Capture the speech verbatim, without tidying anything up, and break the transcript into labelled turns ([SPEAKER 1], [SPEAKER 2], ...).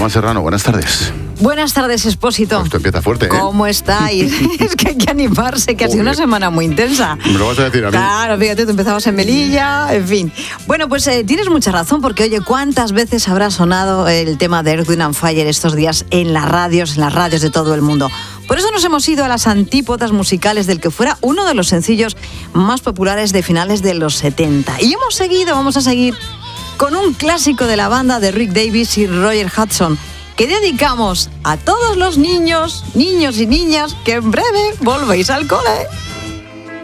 [SPEAKER 1] Paloma Serrano, buenas tardes.
[SPEAKER 2] Buenas tardes, Expósito.
[SPEAKER 1] Esto empieza fuerte, ¿eh?
[SPEAKER 2] ¿Cómo estáis? Es que hay que animarse, que ha sido una semana muy intensa.
[SPEAKER 1] Me lo vas a decir a mí.
[SPEAKER 2] Claro, fíjate, tú empezabas en Melilla, en fin. Bueno, pues eh, tienes mucha razón, porque oye, ¿cuántas veces habrá sonado el tema de Earth, Wind and Fire estos días en las radios, en las radios de todo el mundo? Por eso nos hemos ido a las antípodas musicales del que fuera uno de los sencillos más populares de finales de los setenta. Y hemos seguido, vamos a seguir con un clásico de la banda de Rick Davies y Roger Hudson, que dedicamos a todos los niños, niños y niñas que en breve volvéis al cole.